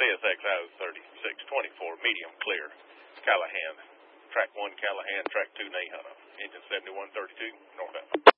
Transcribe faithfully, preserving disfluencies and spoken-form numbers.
C S X I O thirty-six twenty-four, medium clear, Callahan. Track one, Callahan, track two, Nahana. Engine seventy-one thirty-two, northbound.